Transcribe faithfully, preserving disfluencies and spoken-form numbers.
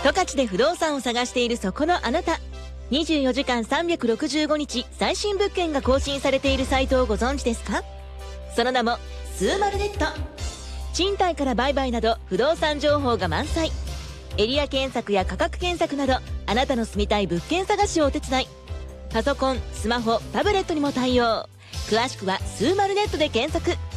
十勝で不動産を探しているそこのあなた、にじゅうよじかんさんびゃくろくじゅうごにち最新物件が更新されているサイトをご存知ですか？その名もスーマルネット。賃貸から売買など不動産情報が満載。エリア検索や価格検索などあなたの住みたい物件探しをお手伝い。パソコン、スマホ、タブレットにも対応。詳しくはスーマルネットで検索。